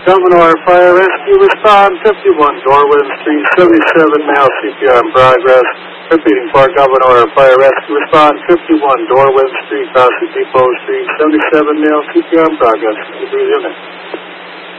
Governor Fire Rescue, respond 51 Dorwin Street, 77 male CPR in progress. Repeating for Governor Fire Rescue, respond 51 Dorwin Street, Gossip Depot Street, 77 male CPR in progress. Unit.